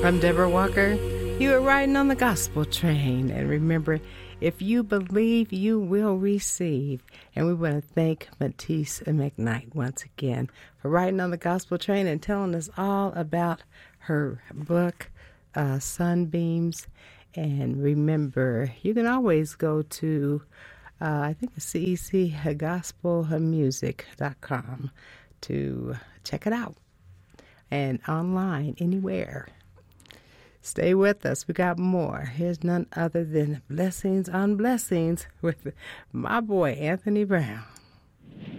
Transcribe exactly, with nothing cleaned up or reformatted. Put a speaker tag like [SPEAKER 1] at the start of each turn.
[SPEAKER 1] I'm Deborah Walker. You are riding on the gospel train. And remember, if you believe, you will receive. And we want to thank Matisse McKnight once again for riding on the gospel train and telling us all about her book, uh, Sunbeams. And remember, you can always go to, uh, I think it's C E C gospel music dot com to check it out. And online, anywhere. Stay with us. We got more. Here's none other than Blessings on Blessings with my boy, Anthony Brown.